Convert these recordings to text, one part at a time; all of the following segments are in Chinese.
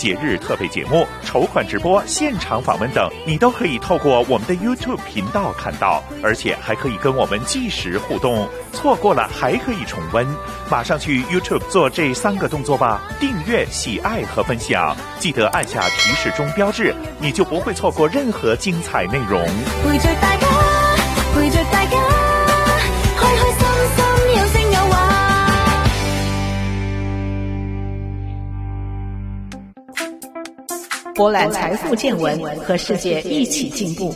节日特备节目、筹款直播、现场访问等，你都可以透过我们的 YouTube 频道看到，而且还可以跟我们即时互动。错过了还可以重温，马上去 YouTube 做这3个动作吧：订阅、喜爱和分享，记得按下提示钟标志，你就不会错过任何精彩内容。 陪着大家，陪着大家，開開心心有聲有話。 博览财富见闻，和世界一起进步。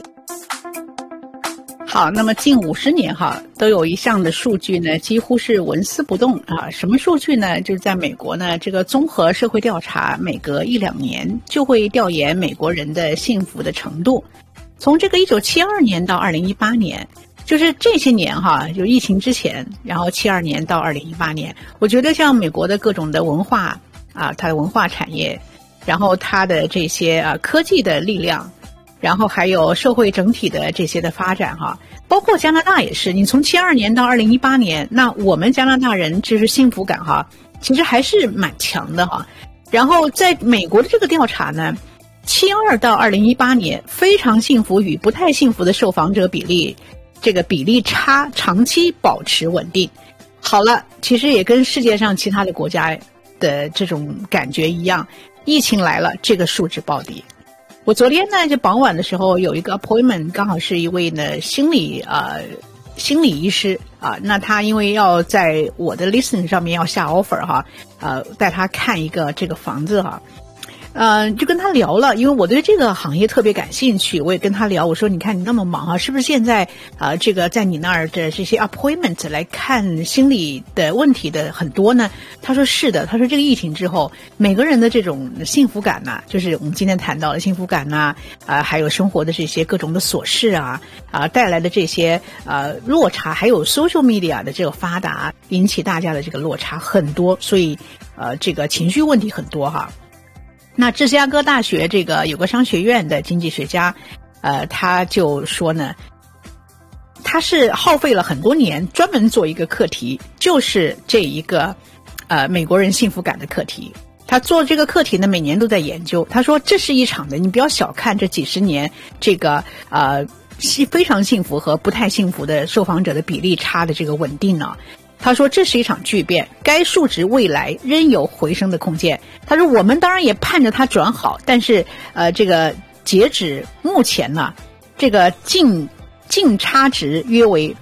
好，那么近50年都有一项的数据呢，几乎是纹丝不动啊。什么数据呢？就是在美国呢，这个综合社会调查每隔1-2年就会调研美国人的幸福的程度。从这个1972年到2018年，就是这些年就疫情之前，然后72年到2018年，我觉得像美国的各种的文化它的文化产业，然后它的这些科技的力量，然后还有社会整体的这些的发展包括加拿大也是，你从72年到2018年，那我们加拿大人就是幸福感其实还是蛮强的然后在美国的这个调查呢，72到2018年非常幸福与不太幸福的受访者比例，这个比例差长期保持稳定。好了，其实也跟世界上其他的国家的这种感觉一样，疫情来了，这个数值暴跌。我昨天呢，就傍晚的时候有一个 appointment， 刚好是一位呢心理医师那他因为要在我的 listing 上面要下 offer 带他看一个这个房子就跟他聊了，因为我对这个行业特别感兴趣，我也跟他聊，我说你看你那么忙是不是现在这个在你那儿的这些 appointment 来看心理的问题的很多呢？他说是的，他说这个疫情之后，每个人的这种幸福感就是我们今天谈到的幸福感还有生活的这些各种的琐事带来的这些落差，还有 social media 的这个发达，引起大家的这个落差很多，所以这个情绪问题很多那芝加哥大学这个有个商学院的经济学家，他就说呢，他是耗费了很多年专门做一个课题，就是这一个美国人幸福感的课题。他做这个课题呢，每年都在研究。他说这是一场的，你不要小看这几十年这个非常幸福和不太幸福的受访者的比例差的这个稳定他说这是一场巨变，该数值未来仍有回升的空间。他说我们当然也盼着它转好，但是这个截止目前呢，这个净差值约为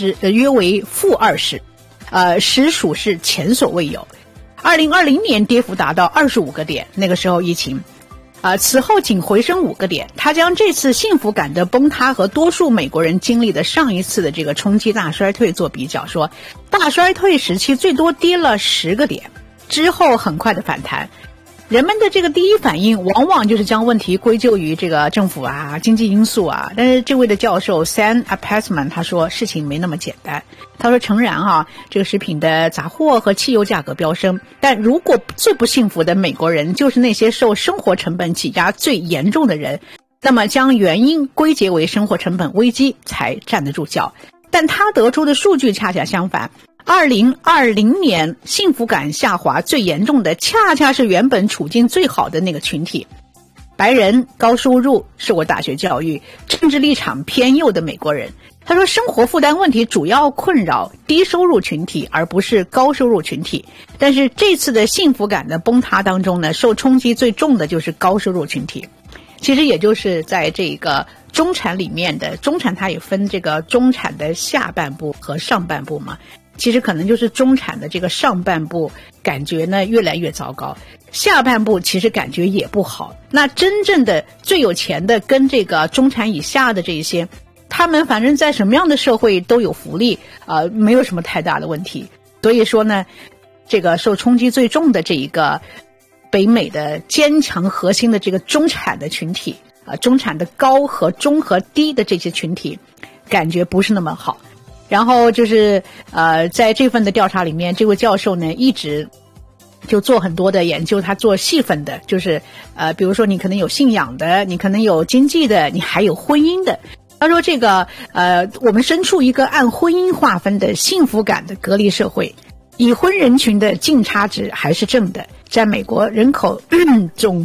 -20%，实属是前所未有。2020年跌幅达到25个点，那个时候疫情此后仅回升5个点。他将这次幸福感的崩塌和多数美国人经历的上一次的这个冲击大衰退做比较，说大衰退时期最多跌了10个点，之后很快的反弹。人们的这个第一反应往往就是将问题归咎于这个政府经济因素但是这位的教授 Sam Appesman 他说事情没那么简单。他说诚然这个食品的杂货和汽油价格飙升，但如果最不幸福的美国人就是那些受生活成本挤压最严重的人，那么将原因归结为生活成本危机才站得住脚。但他得出的数据恰恰相反，2020年幸福感下滑最严重的恰恰是原本处境最好的那个群体，白人、高收入、受过大学教育、政治立场偏右的美国人。他说生活负担问题主要困扰低收入群体，而不是高收入群体。但是这次的幸福感的崩塌当中呢，受冲击最重的就是高收入群体。其实也就是在这个中产里面的中产，它也分这个中产的下半部和上半部嘛。其实可能就是中产的这个上半部感觉呢越来越糟糕，下半部其实感觉也不好。那真正的最有钱的跟这个中产以下的这些，他们反正在什么样的社会都有福利没有什么太大的问题。所以说呢，这个受冲击最重的这一个北美的坚强核心的这个中产的群体中产的高和中和低的这些群体感觉不是那么好。然后就是在这份的调查里面，这位教授呢一直就做很多的研究，他做细分的，就是比如说你可能有信仰的，你可能有经济的，你还有婚姻的。他说这个我们身处一个按婚姻划分的幸福感的隔离社会，已婚人群的净差值还是正的，占美国人口总